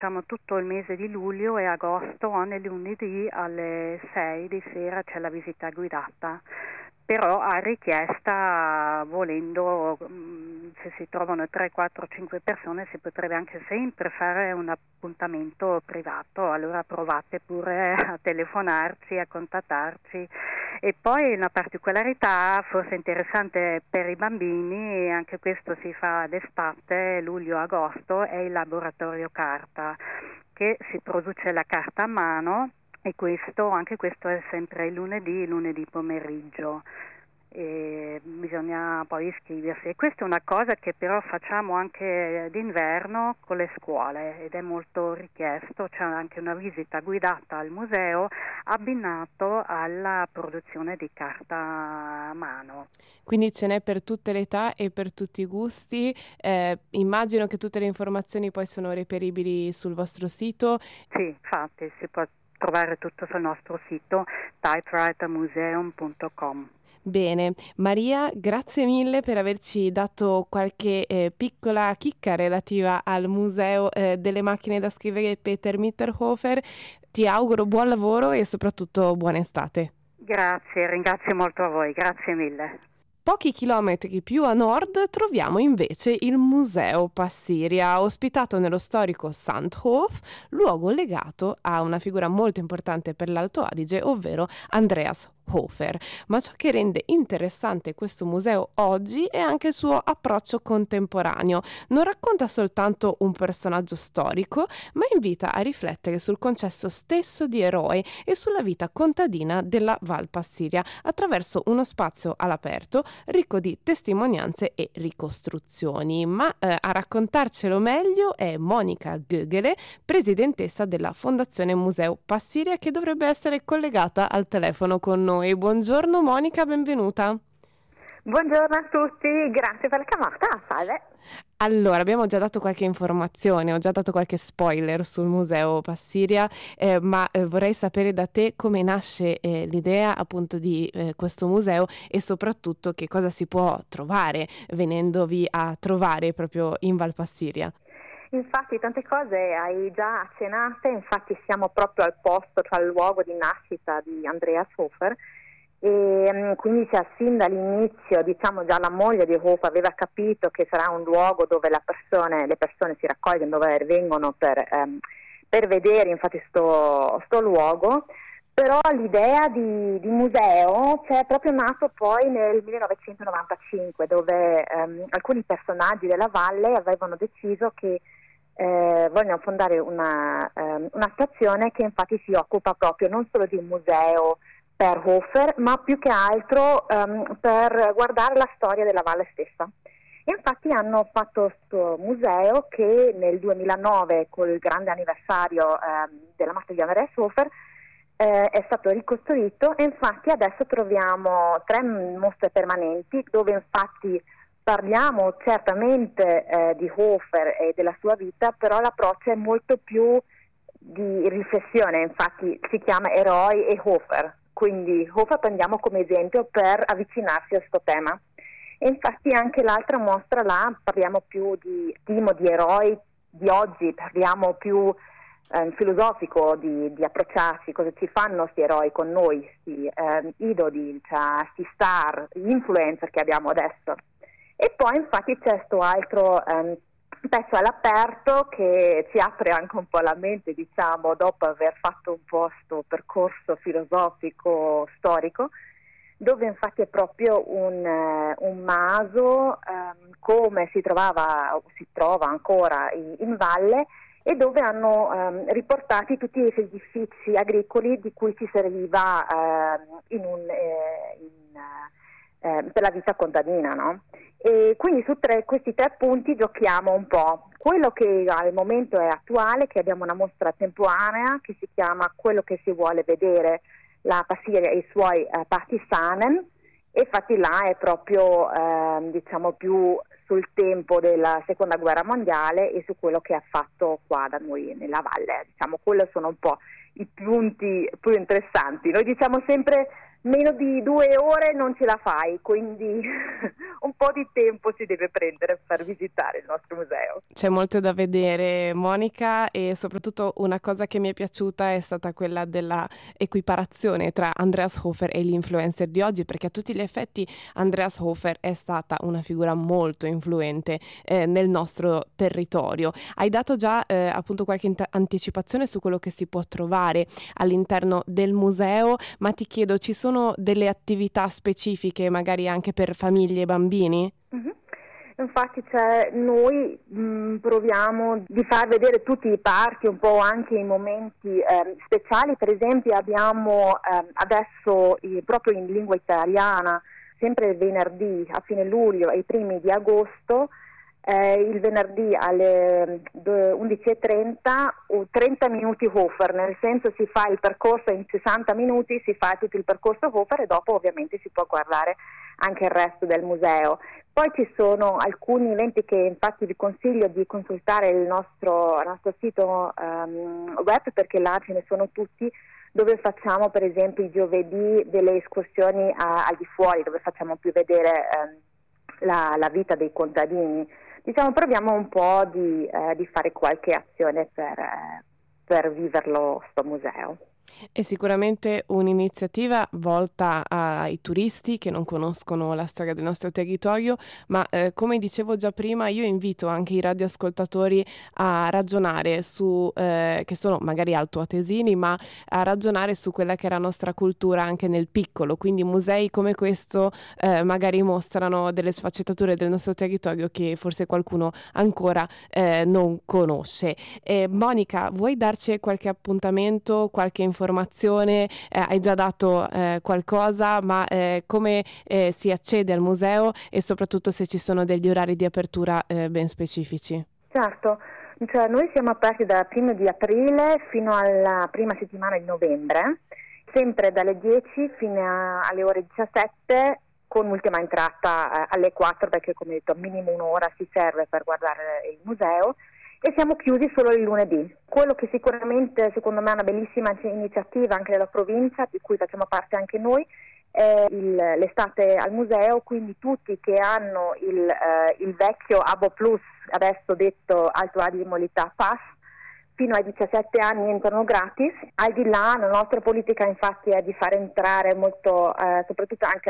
Diciamo tutto il mese di luglio e agosto, ogni lunedì alle 6 di sera c'è la visita guidata, però a richiesta, volendo, se si trovano 3, 4, 5 persone si potrebbe anche sempre fare un appuntamento privato, allora provate pure a telefonarci, a contattarci. E poi una particolarità forse interessante per i bambini, anche questo si fa d'estate, luglio-agosto, è il laboratorio carta, che si produce la carta a mano e anche questo è sempre il lunedì pomeriggio. E bisogna poi iscriversi, e questa è una cosa che però facciamo anche d'inverno con le scuole ed è molto richiesto. C'è anche una visita guidata al museo abbinato alla produzione di carta a mano. Quindi ce n'è per tutte le età e per tutti i gusti. Immagino che tutte le informazioni poi sono reperibili sul vostro sito. Sì, infatti si può trovare tutto sul nostro sito typewritermuseum.com. Bene, Maria, grazie mille per averci dato qualche piccola chicca relativa al museo delle macchine da scrivere Peter Mitterhofer. Ti auguro buon lavoro e soprattutto buona estate. Grazie, ringrazio molto a voi, grazie mille. Pochi chilometri più a nord troviamo invece il Museo Passiria, ospitato nello storico Sandhof, luogo legato a una figura molto importante per l'Alto Adige, ovvero Andreas Hofer. Ma ciò che rende interessante questo museo oggi è anche il suo approccio contemporaneo. Non racconta soltanto un personaggio storico, ma invita a riflettere sul concetto stesso di eroe e sulla vita contadina della Val Passiria attraverso uno spazio all'aperto ricco di testimonianze e ricostruzioni. Ma a raccontarcelo meglio è Monica Gögele, presidentessa della Fondazione Museo Passiria, che dovrebbe essere collegata al telefono con noi. Buongiorno Monica, benvenuta. Buongiorno a tutti, grazie per la chiamata. Salve. Allora, abbiamo già dato qualche informazione, ho già dato qualche spoiler sul Museo Passiria, ma vorrei sapere da te come nasce l'idea appunto di questo museo e soprattutto che cosa si può trovare venendovi a trovare proprio in Val Passiria. Infatti tante cose hai già accennate, infatti siamo proprio al posto, cioè al luogo di nascita di Andreas Hofer, e quindi sin dall'inizio, diciamo, già la moglie di Hofer aveva capito che sarà un luogo dove le persone si raccolgono, dove vengono per vedere infatti sto luogo. Però l'idea di museo c'è proprio nato poi nel 1995, dove alcuni personaggi della valle avevano deciso che vogliono fondare una stazione che infatti si occupa proprio non solo di un museo per Hofer, ma più che altro per guardare la storia della valle stessa. E infatti hanno fatto questo museo che nel 2009, col grande anniversario della morte di Andreas Hofer, è stato ricostruito, e infatti adesso troviamo 3 mostre permanenti dove infatti parliamo certamente di Hofer e della sua vita, però l'approccio è molto più di riflessione, infatti si chiama Eroi e Hofer, quindi Hofer prendiamo come esempio per avvicinarsi a questo tema. E infatti anche l'altra mostra là parliamo più di eroi di oggi, parliamo più filosofico di approcciarsi, cosa ci fanno questi eroi con noi, questi idoli, questi star, gli influencer che abbiamo adesso. E poi infatti c'è questo altro pezzo all'aperto che ci apre anche un po' la mente, diciamo, dopo aver fatto un po' questo percorso filosofico storico, dove infatti è proprio un maso come si trovava o si trova ancora in valle, e dove hanno riportati tutti gli edifici agricoli di cui si serviva per la vita contadina, no? E quindi su questi 3 punti giochiamo un po'. Quello che al momento è attuale, che abbiamo una mostra temporanea che si chiama Quello che si vuole vedere, la Passiria e i suoi partisanen, e infatti là è proprio diciamo più sul tempo della seconda guerra mondiale e su quello che ha fatto qua da noi nella valle. Diciamo, quello sono un po' i punti più interessanti. Noi diciamo sempre meno di 2 ore non ce la fai, quindi un po' di tempo si deve prendere per visitare il nostro museo. C'è molto da vedere, Monica, e soprattutto una cosa che mi è piaciuta è stata quella della equiparazione tra Andreas Hofer e gli influencer di oggi, perché a tutti gli effetti Andreas Hofer è stata una figura molto influente nel nostro territorio. Hai dato già appunto qualche anticipazione su quello che si può trovare all'interno del museo, ma ti chiedo, ci sono delle attività specifiche magari anche per famiglie e bambini? Mhm. Infatti noi proviamo di far vedere tutti i parchi, un po' anche i momenti speciali. Per esempio abbiamo adesso proprio in lingua italiana, sempre il venerdì a fine luglio e i primi di agosto, il venerdì alle 11:30 o 30 minuti Hofer, nel senso si fa il percorso in 60 minuti, si fa tutto il percorso Hofer e dopo ovviamente si può guardare anche il resto del museo. Poi ci sono alcuni eventi che infatti vi consiglio di consultare il nostro sito web, perché là ce ne sono tutti, dove facciamo per esempio i giovedì delle escursioni al di fuori, dove facciamo più vedere la vita dei contadini. Diciamo, proviamo un po' di fare qualche azione per viverlo sto museo. È sicuramente un'iniziativa volta ai turisti che non conoscono la storia del nostro territorio, ma come dicevo già prima, io invito anche i radioascoltatori a ragionare su, che sono magari altoatesini, ma a ragionare su quella che è la nostra cultura anche nel piccolo. Quindi musei come questo magari mostrano delle sfaccettature del nostro territorio che forse qualcuno ancora non conosce. Monica, vuoi darci qualche appuntamento, qualche informazione? Hai già dato qualcosa, ma come si accede al museo e soprattutto se ci sono degli orari di apertura ben specifici? Certo, noi siamo aperti dal 1° di aprile fino alla prima settimana di novembre, sempre dalle 10 fino alle ore 17, con ultima entrata alle 4, perché come detto minimo un'ora si serve per guardare il museo. E siamo chiusi solo il lunedì. Quello che sicuramente secondo me è una bellissima iniziativa anche della provincia, di cui facciamo parte anche noi, è l'estate al museo, quindi tutti che hanno il vecchio Abo Plus, adesso detto Alto Adige Mobilità Pass, fino ai 17 anni entrano gratis. Al di là la nostra politica infatti è di far entrare molto, soprattutto anche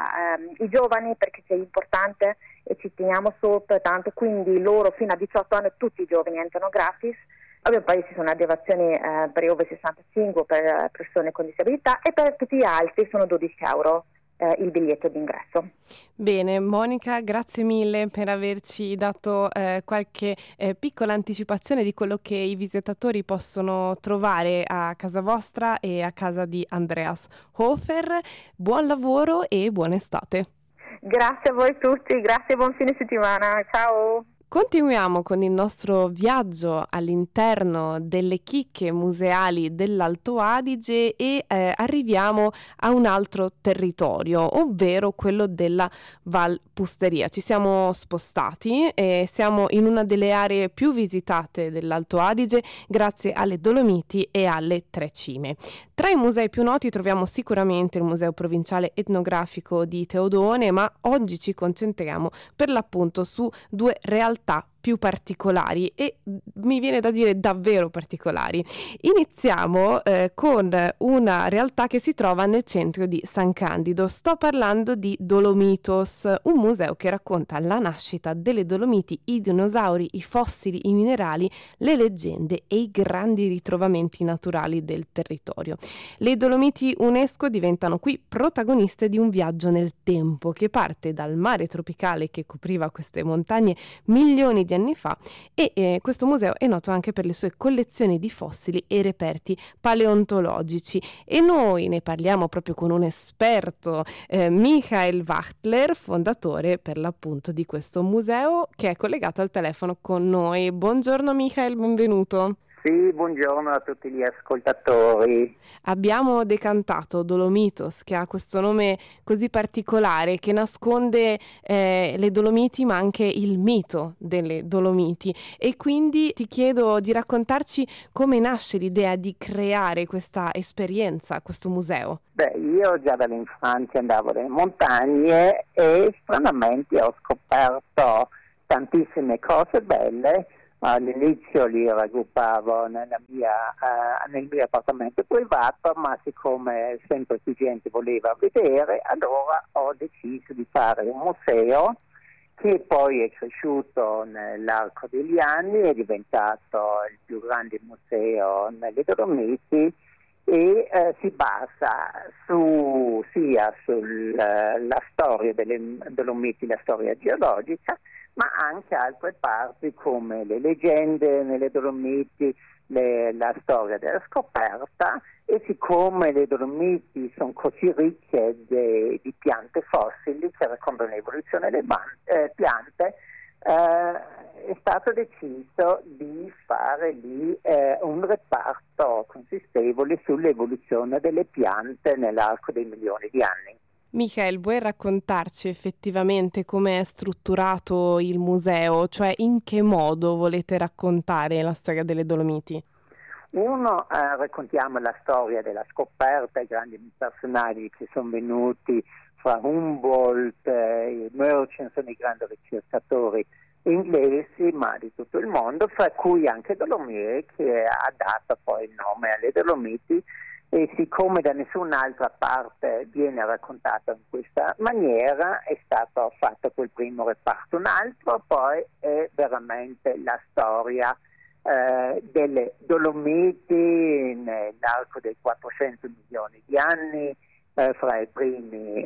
i giovani, perché è importante e ci teniamo sotto tanto, quindi loro fino a 18 anni tutti i giovani entrano gratis. Ovvio, poi ci sono agevolazioni per gli over 65, per persone con disabilità, e per tutti gli altri sono 12 euro il biglietto d'ingresso. Bene, Monica, grazie mille per averci dato qualche piccola anticipazione di quello che i visitatori possono trovare a casa vostra e a casa di Andreas Hofer. Buon lavoro e buona estate. Grazie a voi tutti, grazie e buon fine settimana, ciao! Continuiamo con il nostro viaggio all'interno delle chicche museali dell'Alto Adige e arriviamo a un altro territorio, ovvero quello della Val Pusteria. Ci siamo spostati e siamo in una delle aree più visitate dell'Alto Adige grazie alle Dolomiti e alle Tre Cime. Tra i musei più noti troviamo sicuramente il Museo Provinciale Etnografico di Teodone, ma oggi ci concentriamo per l'appunto su due realtà più particolari e mi viene da dire davvero particolari. Iniziamo con una realtà che si trova nel centro di San Candido. Sto parlando di Dolomitos, un museo che racconta la nascita delle Dolomiti, i dinosauri, i fossili, i minerali, le leggende e i grandi ritrovamenti naturali del territorio. Le Dolomiti UNESCO diventano qui protagoniste di un viaggio nel tempo che parte dal mare tropicale che copriva queste montagne milioni di anni fa e questo museo è noto anche per le sue collezioni di fossili e reperti paleontologici e noi ne parliamo proprio con un esperto, Michael Wachtler, fondatore per l'appunto di questo museo, che è collegato al telefono con noi. Buongiorno Michael, benvenuto. Sì, buongiorno a tutti gli ascoltatori. Abbiamo decantato Dolomitos, che ha questo nome così particolare, che nasconde le Dolomiti, ma anche il mito delle Dolomiti. E quindi ti chiedo di raccontarci come nasce l'idea di creare questa esperienza, questo museo. Beh, io già dall'infanzia andavo nelle montagne e stranamente ho scoperto tantissime cose belle. All'inizio li raggruppavo nel mio appartamento privato, ma siccome sempre più gente voleva vedere, allora ho deciso di fare un museo che poi è cresciuto nell'arco degli anni, è diventato il più grande museo nelle Dolomiti e si basa sia sulla storia delle Dolomiti, la storia geologica, ma anche altre parti come le leggende nelle Dolomiti, la storia della scoperta. E siccome le Dolomiti sono così ricche di piante fossili che raccontano l'evoluzione delle piante, è stato deciso di fare lì un reparto consistevole sull'evoluzione delle piante nell'arco dei milioni di anni. Michael, vuoi raccontarci effettivamente come è strutturato il museo? Cioè, in che modo volete raccontare la storia delle Dolomiti? Uno, raccontiamo la storia della scoperta, i grandi personaggi che sono venuti fra Humboldt e Murchison, sono i grandi ricercatori inglesi, ma di tutto il mondo, fra cui anche Dolomieu, che ha dato poi il nome alle Dolomiti. E siccome da nessun'altra parte viene raccontato in questa maniera, è stato fatto quel primo reparto. Un altro poi è veramente la storia delle Dolomiti nell'arco dei 400 milioni di anni, fra i primi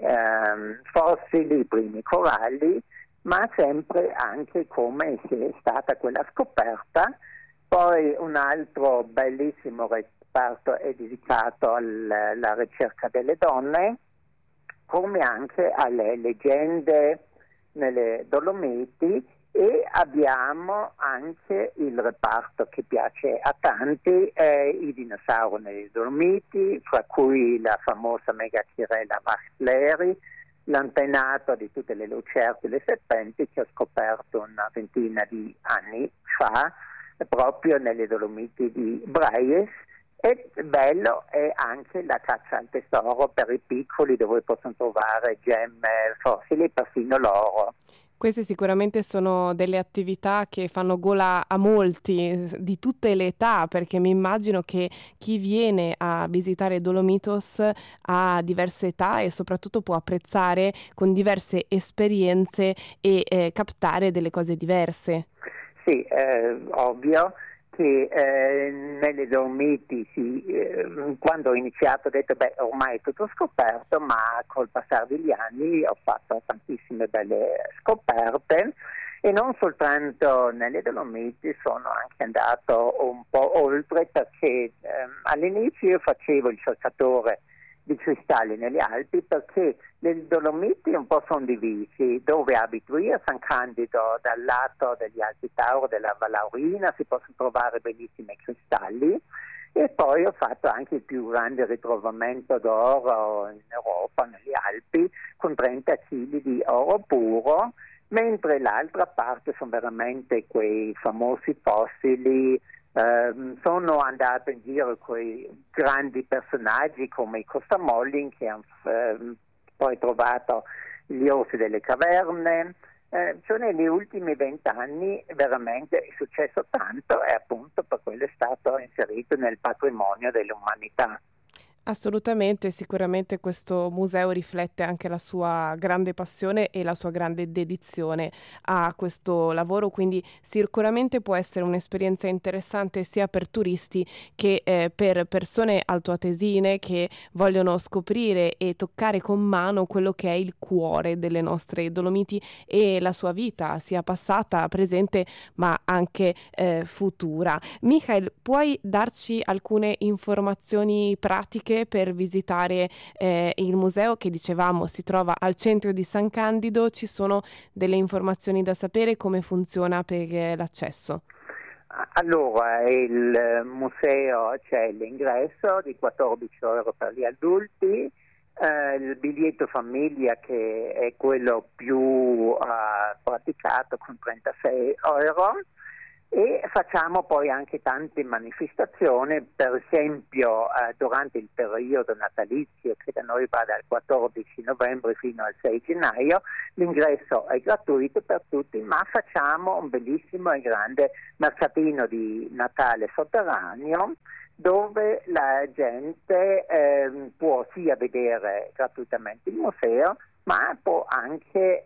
fossili, i primi coralli, ma sempre anche come è stata quella scoperta. Poi un altro bellissimo reparto è dedicato alla ricerca delle donne, come anche alle leggende nelle Dolomiti, e abbiamo anche il reparto che piace a tanti, i dinosauri nelle Dolomiti, fra cui la famosa megachirella Vaxleri, l'antenato di tutte le lucertole e le serpenti che ho scoperto una ventina di anni fa proprio nelle Dolomiti di Braies. E bello è anche la caccia al tesoro per i piccoli, dove possono trovare gemme fossili e perfino l'oro. Queste sicuramente sono delle attività che fanno gola a molti di tutte le età, perché mi immagino che chi viene a visitare Dolomitos ha diverse età e soprattutto può apprezzare con diverse esperienze e captare delle cose diverse. Sì, ovvio che nelle Dolomiti quando ho iniziato ho detto ormai è tutto scoperto, ma col passare degli anni ho fatto tantissime belle scoperte e non soltanto nelle Dolomiti, sono anche andato un po' oltre, perché all'inizio io facevo il cercatore di cristalli nelle Alpi, perché le Dolomiti un po' sono divisi, dove abito io a San Candido dal lato degli Alpi Tauro, della Valaurina, si possono trovare bellissimi cristalli, e poi ho fatto anche il più grande ritrovamento d'oro in Europa, nelle Alpi, con 30 kg di oro puro, mentre l'altra parte sono veramente quei famosi fossili. Sono andato in giro con i grandi personaggi come i Costa Mollin, che hanno poi trovato gli ossi delle caverne. Cioè negli ultimi 20 anni veramente è successo tanto, e appunto per quello è stato inserito nel patrimonio dell'umanità. Assolutamente, sicuramente questo museo riflette anche la sua grande passione e la sua grande dedizione a questo lavoro, quindi sicuramente può essere un'esperienza interessante sia per turisti che per persone altoatesine che vogliono scoprire e toccare con mano quello che è il cuore delle nostre Dolomiti e la sua vita, sia passata, presente, ma anche futura. Michael, puoi darci alcune informazioni pratiche per visitare il museo che, dicevamo, si trova al centro di San Candido? Ci sono delle informazioni da sapere? Come funziona per l'accesso? Allora, il museo c'è l'ingresso di 14 euro per gli adulti, il biglietto famiglia che è quello più praticato con 36 euro, e facciamo poi anche tante manifestazioni, per esempio durante il periodo natalizio, che da noi va dal 14 novembre fino al 6 gennaio, l'ingresso è gratuito per tutti, ma facciamo un bellissimo e grande mercatino di Natale sotterraneo, dove la gente può sia vedere gratuitamente il museo, ma può anche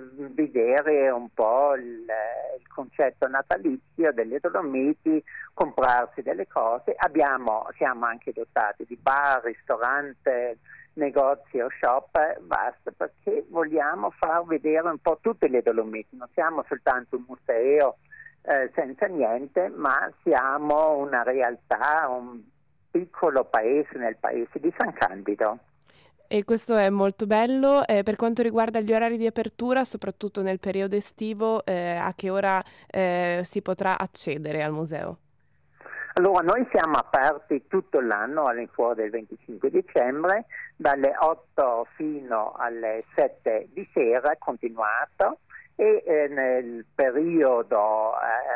vedere un po' il concetto natalizio delle Dolomiti, comprarsi delle cose. Siamo anche dotati di bar, ristorante, negozio, shop, basta, perché vogliamo far vedere un po' tutte le Dolomiti, non siamo soltanto un museo senza niente, ma siamo una realtà, un piccolo paese nel paese di San Candido. E questo è molto bello. Per quanto riguarda gli orari di apertura, soprattutto nel periodo estivo, a che ora si potrà accedere al museo? Allora, noi siamo aperti tutto l'anno all'infuori del 25 dicembre, dalle 8 fino alle 7 di sera, continuato, e nel periodo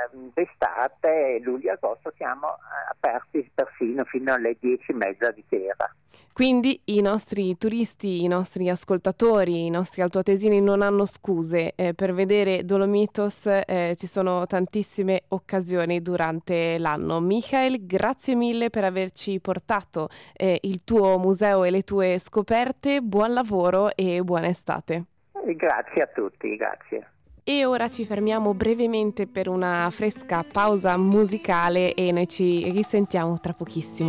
d'estate, luglio-agosto, siamo aperti persino fino alle 10:30 di sera. Quindi i nostri turisti, i nostri ascoltatori, i nostri altoatesini non hanno scuse per vedere Dolomitos, ci sono tantissime occasioni durante l'anno. Michael, grazie mille per averci portato il tuo museo e le tue scoperte, buon lavoro e buona estate. Grazie a tutti, grazie. E ora ci fermiamo brevemente per una fresca pausa musicale e noi ci risentiamo tra pochissimo.